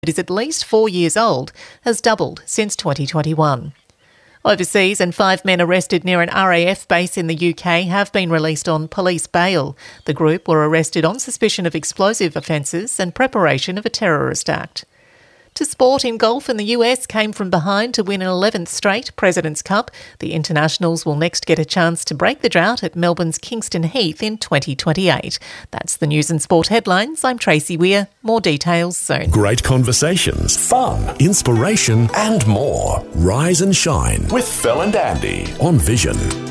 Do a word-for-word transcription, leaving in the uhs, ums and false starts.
is at least four years old has doubled since twenty twenty-one. Overseas, and five men arrested near an R A F base in the U K have been released on police bail. The group were arrested on suspicion of explosive offences and preparation of a terrorist act. To sport, in golf, and the U S came from behind to win an eleventh straight President's Cup. The internationals will next get a chance to break the drought at Melbourne's Kingston Heath in twenty twenty-eight. That's the news and sport headlines. I'm Tracy Weir. More details soon. Great conversations, fun, inspiration and more. Rise and shine with Phil and Andy on Vision.